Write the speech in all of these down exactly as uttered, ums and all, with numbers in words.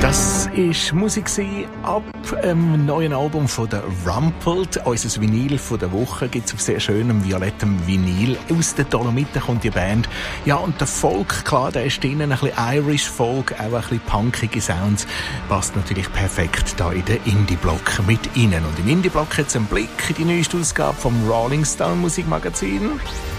Das war Musik ab dem neuen Album von der Rumpled. Unser Vinyl von der Woche gibt es auf sehr schönem violettem Vinyl. Aus den Dolomiten kommt die Band. Ja, und der Folk, klar, der ist drin, ein bisschen Irish Folk, auch ein bisschen punkige Sounds. Passt natürlich perfekt da in den Indie-Block mit rein. Und im Indie-Block jetzt ein Blick in die neueste Ausgabe vom Rolling Stone Musikmagazin.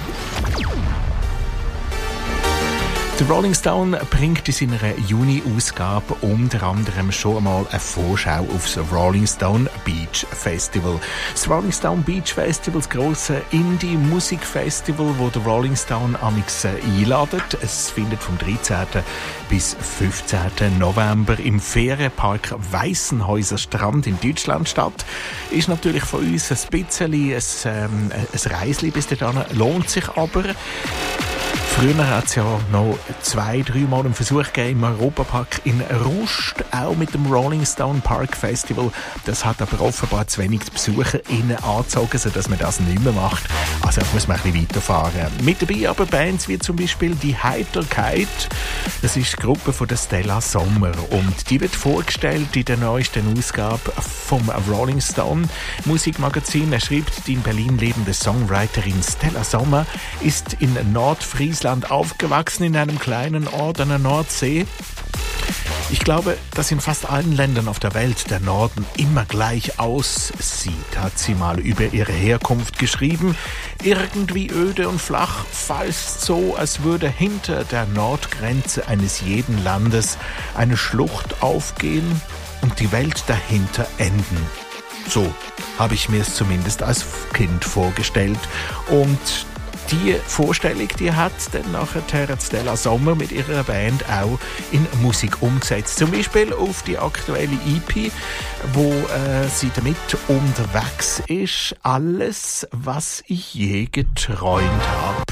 Der Rolling Stone bringt in seiner Juni-Ausgabe unter anderem schon einmal eine Vorschau auf das Rolling Stone Beach Festival. Das Rolling Stone Beach Festival, das grosse Indie-Musikfestival, wo der Rolling Stone amix einladet. Es findet vom dreizehnten bis fünfzehnten November im Ferienpark Weissenhäuser Strand in Deutschland statt. Ist natürlich für uns ein bisschen ein, ähm, ein Reisli bis dahin, lohnt sich aber. Früher hat es ja noch zwei, drei Mal einen Versuch gegeben im Europapark in Rust, auch mit dem Rolling Stone Park Festival. Das hat aber offenbar zu wenig BesucherInnen angezogen, sodass man das nicht mehr macht. Also muss man ein bisschen weiterfahren. Mit dabei aber Bands wie zum Beispiel die Heiterkeit. Das ist die Gruppe von der Stella Sommer und die wird vorgestellt in der neuesten Ausgabe vom Rolling Stone Musikmagazin. Er schreibt, die in Berlin lebende Songwriterin Stella Sommer ist in Nordfriesland aufgewachsen, in einem kleinen Ort an der Nordsee. Ich glaube, dass in fast allen Ländern auf der Welt der Norden immer gleich aussieht, hat sie mal über ihre Herkunft geschrieben. Irgendwie öde und flach, fast so, als würde hinter der Nordgrenze eines jeden Landes eine Schlucht aufgehen und die Welt dahinter enden. So habe ich mir es zumindest als Kind vorgestellt. Und die Vorstellung, die hat dann nachher Stella Sommer mit ihrer Band auch in Musik umgesetzt. Zum Beispiel auf die aktuelle E P, wo äh, sie damit unterwegs ist. Alles, was ich je geträumt habe.